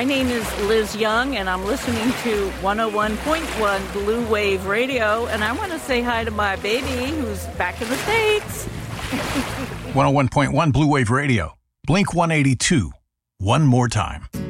My name is Liz Young, and I'm listening to 101.1 Blue Wave Radio, and I want to say hi to my baby who's back in the States. 101.1 Blue Wave Radio. Blink 182. One more time.